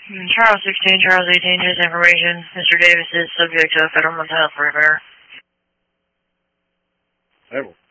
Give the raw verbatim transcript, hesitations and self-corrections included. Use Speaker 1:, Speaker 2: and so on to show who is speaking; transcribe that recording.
Speaker 1: Charles sixteen, Charles eighteen, just information. Mister Davis is subject to a federal mental health repair.
Speaker 2: Ever.